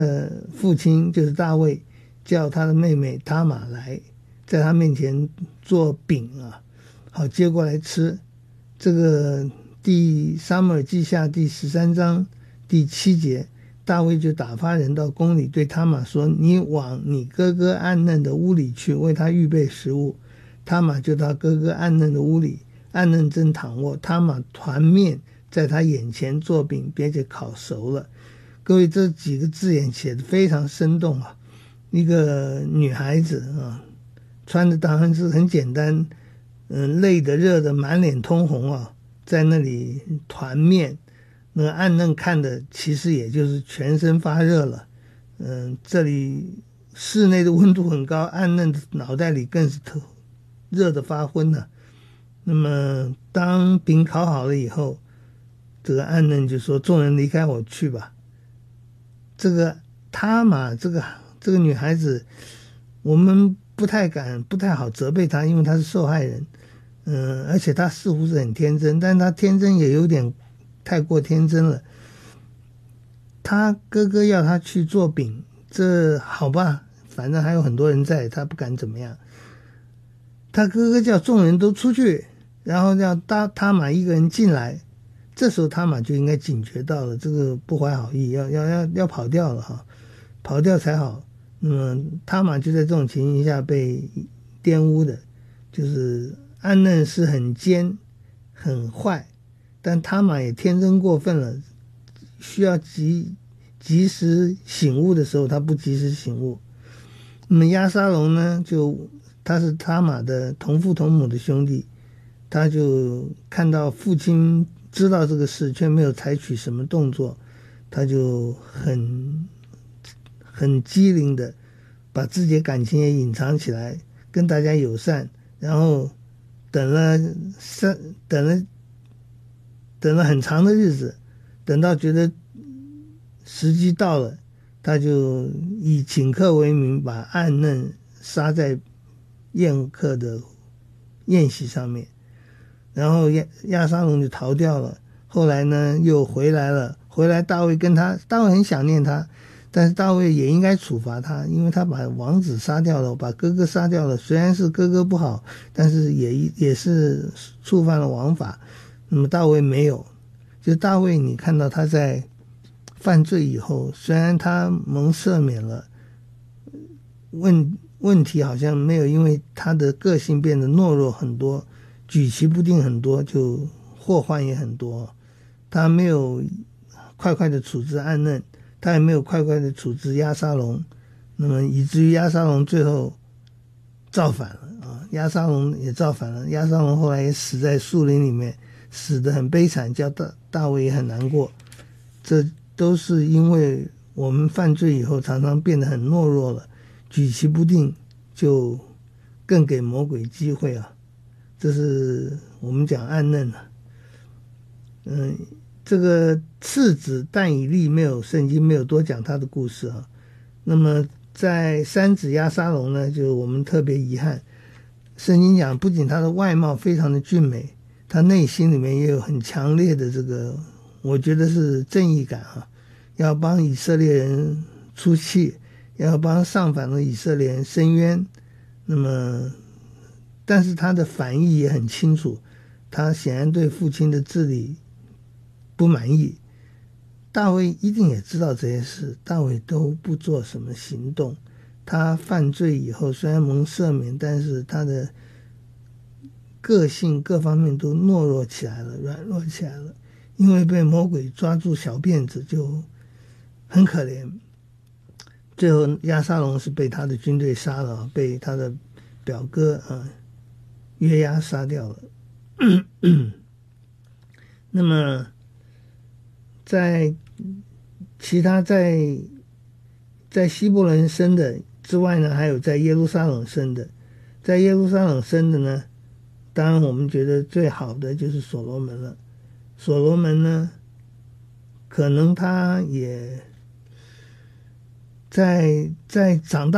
父亲就是大卫，叫他的妹妹他玛来，在他面前做饼啊，好接过来吃。这个撒母耳记下第13章第7节，大卫就打发人到宫里，对他玛说：“你往你哥哥暗嫩的屋里去，为他预备食物。”他玛就到哥哥暗嫩的屋里，暗嫩正躺卧，他玛团面在他眼前做饼，并且烤熟了。各位，这几个字眼写得非常生动啊！一个女孩子啊，穿的当然是很简单，累的热的满脸通红啊，在那里团面，那个暗嫩看的其实也就是全身发热了。这里室内的温度很高，暗嫩的脑袋里更是热的发昏了。那么当饼烤好了以后，这个暗嫩就说：“众人离开我去吧。”这个他玛这个女孩子，我们不太好责备她，因为她是受害人。而且她似乎是很天真，但她天真也有点太过天真了。他哥哥要她去做饼，这好吧，反正还有很多人在，她不敢怎么样。他哥哥叫众人都出去，然后让他玛一个人进来。这时候他玛就应该警觉到了，这个不怀好意，要跑掉了哈，跑掉才好。那么他玛就在这种情形下被玷污的，就是暗嫩是很奸很坏，但他玛也天真过分了，需要及时醒悟的时候他不及时醒悟。那么押沙龙呢，他是他玛的同父同母的兄弟，他就看到父亲知道这个事却没有采取什么动作，他就很机灵的把自己的感情也隐藏起来，跟大家友善，然后等了很长的日子，等到觉得时机到了，他就以请客为名，把暗嫩杀在宴客的宴席上面。然后押沙龙就逃掉了，后来呢又回来了，大卫很想念他，但是大卫也应该处罚他，因为他把王子杀掉了，把哥哥杀掉了，虽然是哥哥不好，但是也是触犯了王法。那么大卫没有，就大卫你看到他在犯罪以后，虽然他蒙赦免了，问题好像没有因为他的个性变得懦弱很多，举棋不定很多，就祸患也很多。他没有快快的处置暗嫩，他也没有快快的处置押沙龙，那么以至于押沙龙最后造反了啊！押沙龙也造反了，押沙龙后来也死在树林里面，死得很悲惨，叫大卫也很难过。这都是因为我们犯罪以后常常变得很懦弱了，举棋不定，就更给魔鬼机会啊！这是我们讲暗嫩了。这个次子但以利圣经没有多讲他的故事啊。那么在三子押沙龙呢，就我们特别遗憾，圣经讲不仅他的外貌非常的俊美，他内心里面也有很强烈的这个，我觉得是正义感啊，要帮以色列人出气，要帮上反的以色列人伸冤。那么但是他的反意也很清楚，他显然对父亲的治理不满意。大卫一定也知道这些事，大卫都不做什么行动。他犯罪以后虽然蒙赦免，但是他的个性各方面都懦弱起来了，软弱起来了，因为被魔鬼抓住小辫子，就很可怜。最后押沙龙是被他的军队杀了，被他的表哥约押杀掉了。那么在其他在希伯伦生的之外呢，还有在耶路撒冷生的。在耶路撒冷生的呢，当然我们觉得最好的就是所罗门了。所罗门呢，可能他也在长大